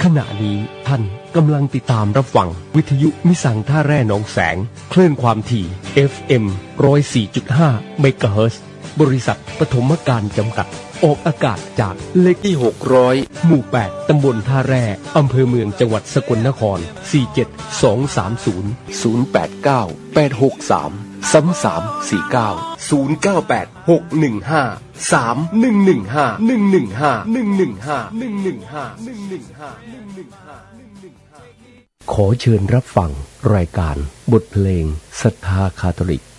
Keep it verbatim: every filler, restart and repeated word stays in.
ขณะนี้ท่านกำลังติดตามรับฟังวิทยุมิสังท่าแร่หนองแสงคลื่นความถี่ เอฟ เอ็ม หนึ่งศูนย์สี่จุดห้า เมกะเฮิรตซ์บริษัทปฐมการจำกัดออกอากาศจากเลขที่หกร้อยหมู่แปดตำบลท่าแร่อำเภอเมืองจังหวัดสกลนครสี่เจ็ดสองสามศูนย์ ศูนย์แปดเก้า แปดหกสาม สามสามสี่เก้า ศูนย์เก้าแปด หกหนึ่งห้า สามหนึ่งหนึ่งห้า หนึ่งหนึ่งห้า หนึ่งหนึ่งห้า หนึ่งหนึ่งห้า หนึ่งหนึ่งห้า หนึ่งหนึ่งห้า หนึ่งหนึ่งห้าขอเชิญรับฟังรายการบทเพลงศรัทธาคาทอลิก